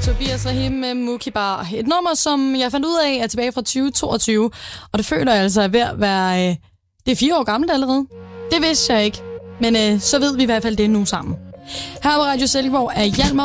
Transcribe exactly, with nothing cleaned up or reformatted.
Tobias Rahim med Mookie Bar. Et nummer, som jeg fandt ud af, er tilbage fra tyve toogtyve. Og det føler jeg altså er ved at være... Øh, det er fire år gammelt allerede. Det vidste jeg ikke. Men øh, så ved vi i hvert fald det nu sammen. Her på Radio Silkeborg er Hjalmar